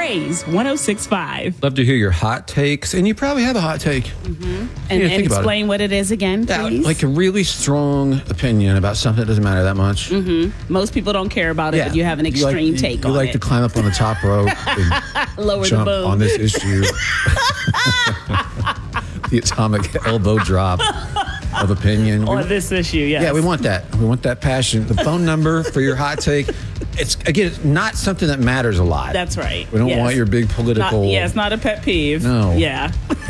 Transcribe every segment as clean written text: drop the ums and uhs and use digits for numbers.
Praise 106.5. Love to hear your hot takes, and you probably have a hot take. And explain what it is again, please. Like a really strong opinion about something that doesn't matter that much. Most people don't care about it, but you have an extreme take on it. You like to climb up on the top rope and lower jump the boom on this issue. The atomic elbow drop of opinion. on this issue. Yes. Yeah, we want that. We want that passion. The phone number for your hot take. It's not something that matters a lot. That's right. We don't want your big political. It's not a pet peeve. No. Yeah.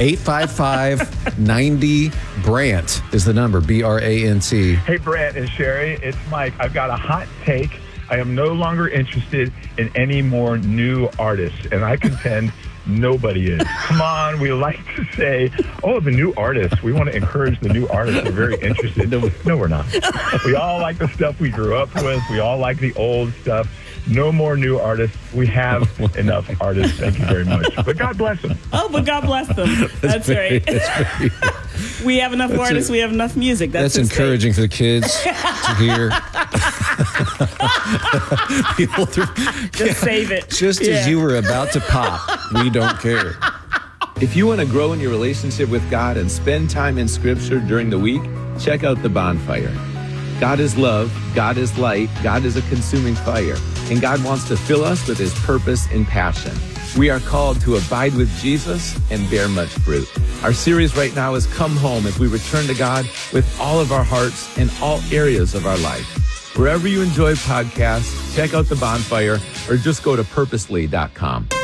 855-90-BRANT is the number. BRANT. Hey, Brant and Sherry, it's Mike. I've got a hot take. I am no longer interested in any more new artists, and I contend nobody is. Come on, we like to say, oh, the new artists. We want to encourage the new artists. We're very interested. No, we're not. We all like the stuff we grew up with. We all like the old stuff. No more new artists. We have enough artists. Thank you very much. But God bless them. Oh, but God bless them. That's right. We have enough artists. We have enough music. That's encouraging for the kids to hear. Just save it. Just as you were about to pop, we don't care. If you want to grow in your relationship with God and spend time in Scripture during the week, check out The Bonfire. God is love, God is light, God is a consuming fire, and God wants to fill us with His purpose and passion. We are called to abide with Jesus and bear much fruit. Our series right now is Come Home as we return to God with all of our hearts and all areas of our life. Wherever you enjoy podcasts, check out The Bonfire or just go to purposely.com.